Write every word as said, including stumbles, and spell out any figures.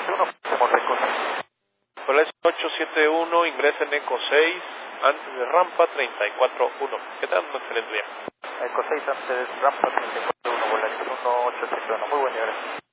siete uno, tenemos Eco seis. Volaris ocho siete uno, ingresa en Eco seis, antes de rampa treinta y cuatro uno. ¿Qué tal? Un excelente día. Eco seis antes de rampa treinta y cuatro uno, Volaris uno ocho siete uno, muy buen día, gracias.